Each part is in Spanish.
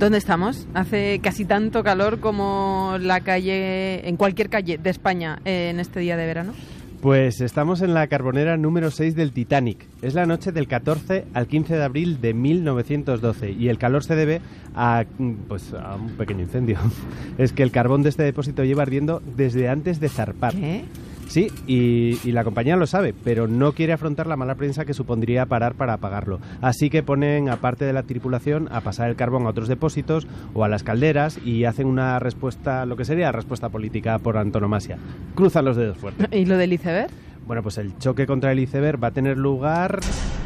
¿Dónde estamos? Hace casi tanto calor como en cualquier calle de España en este día de verano. Pues estamos en la carbonera número 6 del Titanic. Es la noche del 14 al 15 de abril de 1912 y el calor se debe a un pequeño incendio. Es que el carbón de este depósito lleva ardiendo desde antes de zarpar. ¿Qué? Sí, y la compañía lo sabe, pero no quiere afrontar la mala prensa que supondría parar para apagarlo. Así que ponen a parte de la tripulación a pasar el carbón a otros depósitos o a las calderas y hacen una respuesta, lo que sería respuesta política por antonomasia. Cruzan los dedos fuerte. ¿Y lo del iceberg? Bueno, pues el choque contra el iceberg va a tener lugar...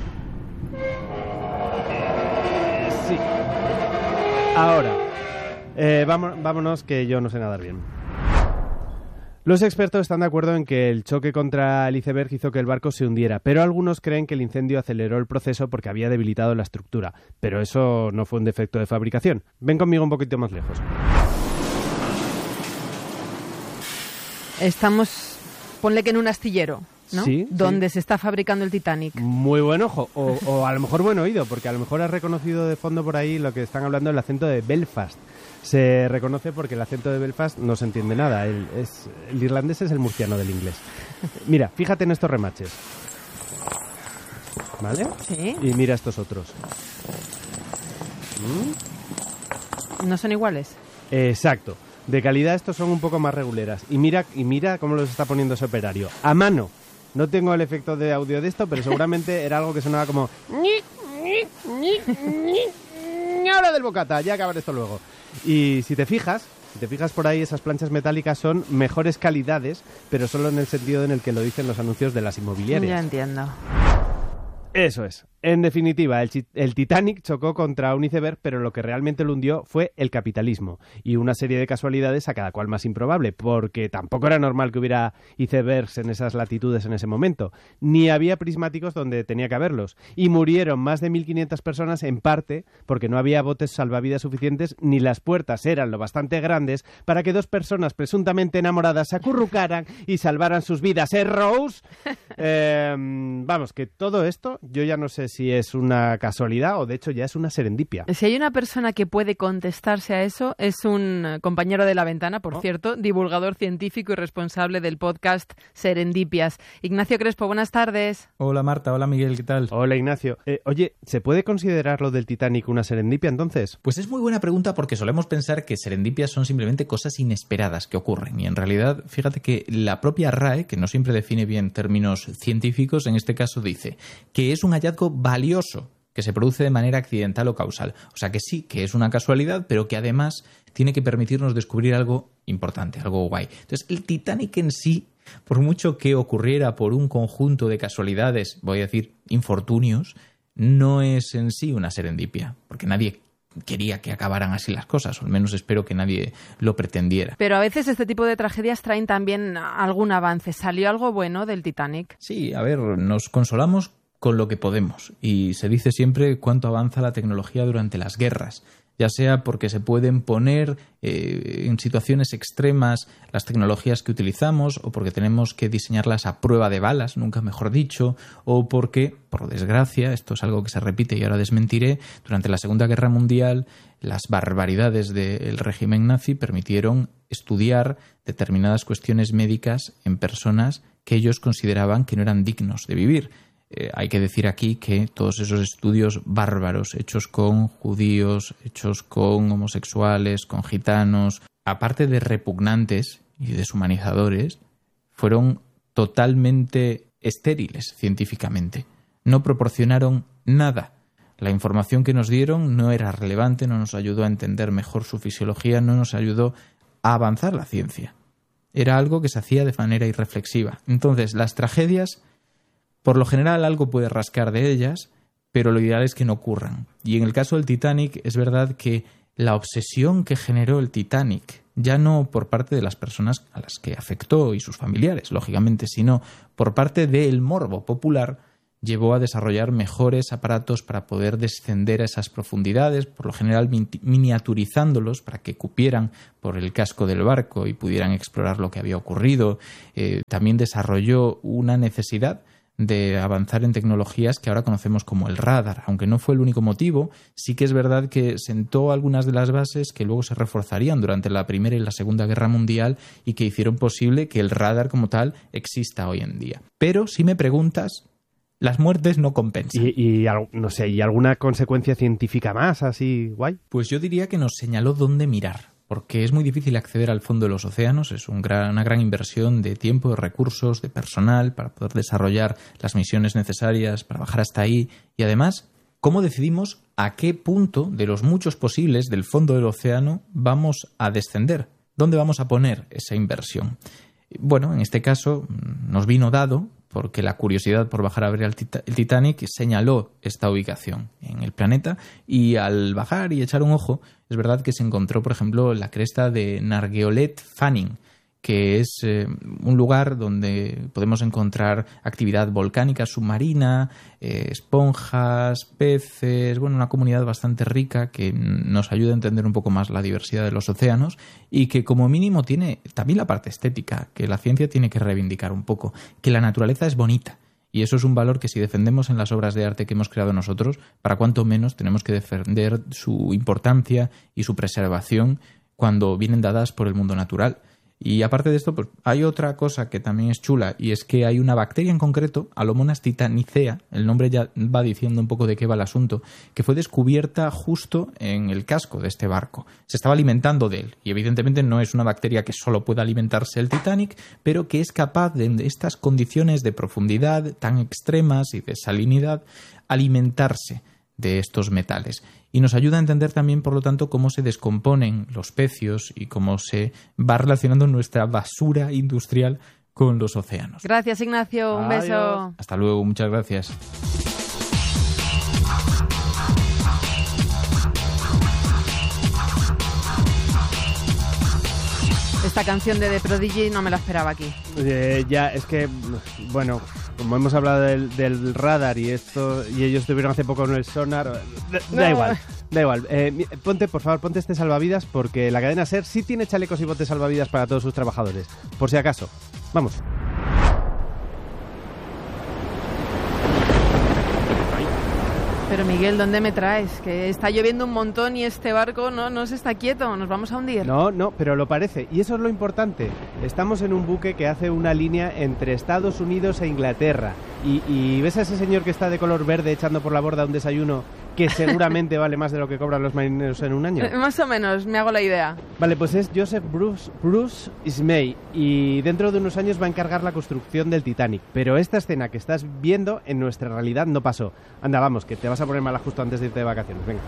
Sí. Ahora. Vámonos, que yo no sé nadar bien. Los expertos están de acuerdo en que el choque contra el iceberg hizo que el barco se hundiera, pero algunos creen que el incendio aceleró el proceso porque había debilitado la estructura. Pero eso no fue un defecto de fabricación. Ven conmigo un poquito más lejos. Estamos, ponle que en un astillero, ¿no? Sí. Donde se está fabricando el Titanic. Muy buen ojo, o a lo mejor buen oído, porque a lo mejor has reconocido de fondo por ahí lo que están hablando, el acento de Belfast. Se reconoce porque el acento de Belfast no se entiende nada. El irlandés es el murciano del inglés. Mira, fíjate en estos remaches. ¿Vale? Sí. Y mira estos otros. ¿No son iguales? Exacto. De calidad estos son un poco más reguleras. Y mira cómo los está poniendo ese operario. A mano. No tengo el efecto de audio de esto, pero seguramente era algo que sonaba como... Ahora del bocata, ya acabaré esto luego. Y si te fijas por ahí, esas planchas metálicas son mejores calidades, pero solo en el sentido en el que lo dicen los anuncios de las inmobiliarias. Ya entiendo. Eso es. En definitiva, el Titanic chocó contra un iceberg, pero lo que realmente lo hundió fue el capitalismo y una serie de casualidades a cada cual más improbable, porque tampoco era normal que hubiera icebergs en esas latitudes en ese momento, ni había prismáticos donde tenía que haberlos, y murieron más de 1.500 personas en parte porque no había botes salvavidas suficientes ni las puertas eran lo bastante grandes para que dos personas presuntamente enamoradas se acurrucaran y salvaran sus vidas. Rose? Vamos, que todo esto yo ya no sé si es una casualidad o de hecho ya es una serendipia. Si hay una persona que puede contestarse a eso, es un compañero de La Ventana, por cierto, divulgador científico y responsable del podcast Serendipias. Ignacio Crespo, buenas tardes. Hola Marta, hola Miguel, ¿qué tal? Hola Ignacio. Oye, ¿se puede considerar lo del Titanic una serendipia entonces? Pues es muy buena pregunta porque solemos pensar que serendipias son simplemente cosas inesperadas que ocurren y en realidad, fíjate que la propia RAE, que no siempre define bien términos científicos, en este caso dice que es un hallazgo valioso que se produce de manera accidental o causal. O sea que sí, que es una casualidad, pero que además tiene que permitirnos descubrir algo importante, algo guay. Entonces, el Titanic en sí, por mucho que ocurriera por un conjunto de casualidades, voy a decir infortunios, no es en sí una serendipia, porque nadie quería que acabaran así las cosas, o al menos espero que nadie lo pretendiera. Pero a veces este tipo de tragedias traen también algún avance. ¿Salió algo bueno del Titanic? Sí, a ver, nos consolamos con lo que podemos. Y se dice siempre cuánto avanza la tecnología durante las guerras, ya sea porque se pueden poner en situaciones extremas las tecnologías que utilizamos o porque tenemos que diseñarlas a prueba de balas, nunca mejor dicho, o porque, por desgracia, esto es algo que se repite y ahora desmentiré, durante la Segunda Guerra Mundial las barbaridades del régimen nazi permitieron estudiar determinadas cuestiones médicas en personas que ellos consideraban que no eran dignos de vivir. Hay que decir aquí que todos esos estudios bárbaros hechos con judíos, hechos con homosexuales, con gitanos, aparte de repugnantes y deshumanizadores, fueron totalmente estériles científicamente. No proporcionaron nada. La información que nos dieron no era relevante, no nos ayudó a entender mejor su fisiología, no nos ayudó a avanzar la ciencia. Era algo que se hacía de manera irreflexiva. Entonces, las tragedias, por lo general algo puede rascar de ellas, pero lo ideal es que no ocurran. Y en el caso del Titanic es verdad que la obsesión que generó el Titanic, ya no por parte de las personas a las que afectó y sus familiares, lógicamente, sino por parte del morbo popular, llevó a desarrollar mejores aparatos para poder descender a esas profundidades, por lo general miniaturizándolos para que cupieran por el casco del barco y pudieran explorar lo que había ocurrido. También desarrolló una necesidad de avanzar en tecnologías que ahora conocemos como el radar. Aunque no fue el único motivo, sí que es verdad que sentó algunas de las bases que luego se reforzarían durante la Primera y la Segunda Guerra Mundial y que hicieron posible que el radar como tal exista hoy en día. Pero si me preguntas, las muertes no compensan. No sé, ¿y alguna consecuencia científica más así guay? Pues yo diría que nos señaló dónde mirar, porque es muy difícil acceder al fondo de los océanos, es una gran inversión de tiempo, de recursos, de personal para poder desarrollar las misiones necesarias para bajar hasta ahí y además, ¿cómo decidimos a qué punto de los muchos posibles del fondo del océano vamos a descender? ¿Dónde vamos a poner esa inversión? Bueno, en este caso nos vino dado porque la curiosidad por bajar a ver el Titanic señaló esta ubicación en el planeta y al bajar y echar un ojo, es verdad que se encontró, por ejemplo, la cresta de Nargeolet Fanning, que es un lugar donde podemos encontrar actividad volcánica submarina, esponjas, peces, bueno, una comunidad bastante rica que nos ayuda a entender un poco más la diversidad de los océanos y que como mínimo tiene también la parte estética, que la ciencia tiene que reivindicar un poco, que la naturaleza es bonita. Y eso es un valor que si defendemos en las obras de arte que hemos creado nosotros, para cuanto menos tenemos que defender su importancia y su preservación cuando vienen dadas por el mundo natural. Y aparte de esto, pues hay otra cosa que también es chula y es que hay una bacteria en concreto, Alomonas titanicea, el nombre ya va diciendo un poco de qué va el asunto, que fue descubierta justo en el casco de este barco. Se estaba alimentando de él y evidentemente no es una bacteria que solo pueda alimentarse el Titanic, pero que es capaz de estas condiciones de profundidad tan extremas y de salinidad alimentarse de estos metales. Y nos ayuda a entender también, por lo tanto, cómo se descomponen los pecios y cómo se va relacionando nuestra basura industrial con los océanos. Gracias, Ignacio. Un beso. Hasta luego. Muchas gracias. Esta canción de The Prodigy no me la esperaba aquí. Ya, es que, bueno, como hemos hablado del radar y esto, y ellos tuvieron hace poco el sonar, da igual. Por favor, ponte este salvavidas porque la cadena SER sí tiene chalecos y botes salvavidas para todos sus trabajadores, por si acaso. Vamos. Pero Miguel, ¿dónde me traes? Que está lloviendo un montón y este barco no se está quieto, nos vamos a hundir. No, pero lo parece. Y eso es lo importante. Estamos en un buque que hace una línea entre Estados Unidos e Inglaterra. Y ves a ese señor que está de color verde echando por la borda un desayuno que seguramente vale más de lo que cobran los marineros en un año. Más o menos, me hago la idea. Vale, pues es Joseph Bruce Ismay y dentro de unos años va a encargar la construcción del Titanic. Pero esta escena que estás viendo en nuestra realidad no pasó. Anda, vamos, que te vas a poner mala justo antes de irte de vacaciones. Venga.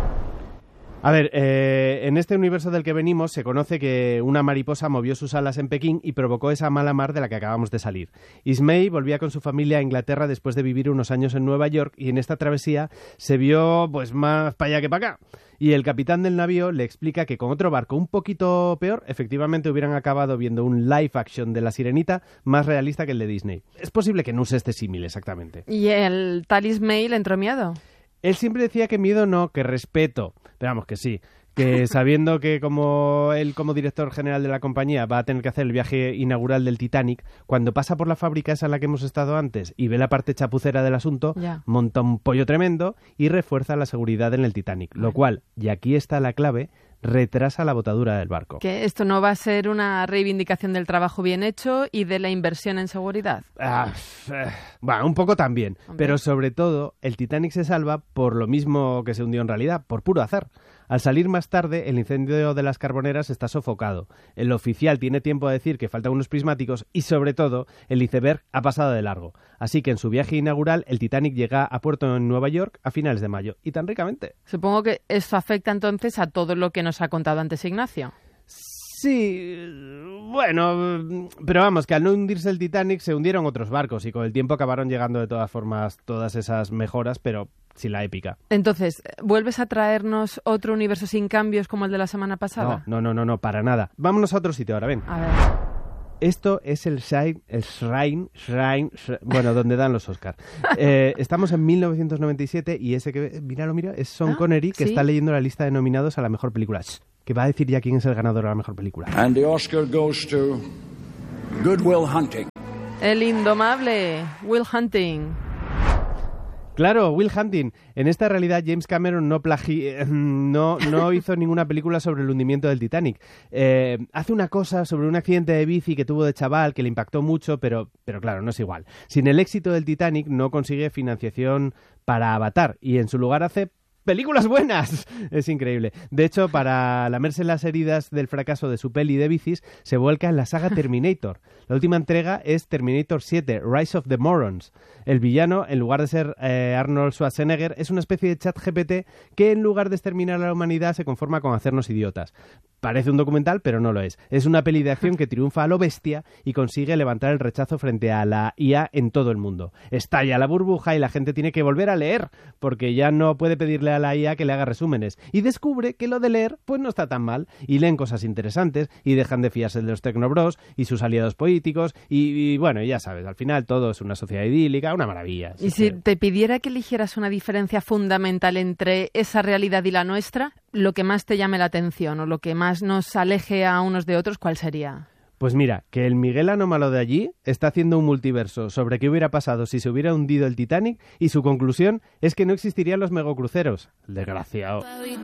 A ver, en este universo del que venimos se conoce que una mariposa movió sus alas en Pekín y provocó esa mala mar de la que acabamos de salir. Ismay volvía con su familia a Inglaterra después de vivir unos años en Nueva York y en esta travesía se vio pues más para allá que para acá. Y el capitán del navío le explica que con otro barco un poquito peor, efectivamente hubieran acabado viendo un live action de La Sirenita más realista que el de Disney. Es posible que no use este símil exactamente. ¿Y el tal Ismay le entró miedo? Él siempre decía que miedo no, que respeto. Pero vamos, que sí. Que sabiendo que como él, como director general de la compañía, va a tener que hacer el viaje inaugural del Titanic, cuando pasa por la fábrica esa en la que hemos estado antes y ve la parte chapucera del asunto, monta un pollo tremendo y refuerza la seguridad en el Titanic. Lo cual, y aquí está la clave, retrasa la botadura del barco. ¿Que esto no va a ser una reivindicación del trabajo bien hecho y de la inversión en seguridad? Bueno, un poco también. Hombre. Pero sobre todo, el Titanic se salva por lo mismo que se hundió en realidad, por puro azar. Al salir más tarde, el incendio de las carboneras está sofocado. El oficial tiene tiempo a decir que faltan unos prismáticos y, sobre todo, el iceberg ha pasado de largo. Así que en su viaje inaugural, el Titanic llega a puerto en Nueva York a finales de mayo. Y tan ricamente. Supongo que esto afecta entonces a todo lo que nos ha contado antes Ignacio. Sí, bueno, pero vamos, que al no hundirse el Titanic se hundieron otros barcos y con el tiempo acabaron llegando de todas formas todas esas mejoras, pero sin la épica. Entonces, ¿vuelves a traernos otro universo sin cambios como el de la semana pasada? No, para nada. Vámonos a otro sitio ahora, ven. A ver. Esto es el Shrine, bueno, donde dan los Oscars. Estamos en 1997 y ese que, mira, es Sean Connery que está leyendo la lista de nominados a la mejor película. Que va a decir ya quién es el ganador de la mejor película. And the Oscar goes to Good Will Hunting. El indomable Will Hunting. Claro, Will Hunting. En esta realidad James Cameron no hizo ninguna película sobre el hundimiento del Titanic. Hace una cosa sobre un accidente de bici que tuvo de chaval que le impactó mucho, pero claro, no es igual. Sin el éxito del Titanic no consigue financiación para Avatar y en su lugar hace ¡películas buenas! Es increíble. De hecho, para lamerse las heridas del fracaso de su peli de bicis, se vuelca en la saga Terminator. La última entrega es Terminator 7, Rise of the Morons. El villano, en lugar de ser Arnold Schwarzenegger, es una especie de ChatGPT que, en lugar de exterminar a la humanidad, se conforma con hacernos idiotas. Parece un documental, pero no lo es. Es una peli de acción que triunfa a lo bestia y consigue levantar el rechazo frente a la IA en todo el mundo. Estalla la burbuja y la gente tiene que volver a leer, porque ya no puede pedirle a la IA que le haga resúmenes. Y descubre que lo de leer, pues no está tan mal. Y leen cosas interesantes y dejan de fiarse de los tecnobros y sus aliados políticos. Y bueno, ya sabes, al final todo es una sociedad idílica, una maravilla. Y si te pidiera que eligieras una diferencia fundamental entre esa realidad y la nuestra, lo que más te llame la atención o lo que más nos aleje a unos de otros, ¿cuál sería? Pues mira, que el Miguel Anómalo de allí está haciendo un multiverso sobre qué hubiera pasado si se hubiera hundido el Titanic y su conclusión es que no existirían los megacruceros. El desgraciado.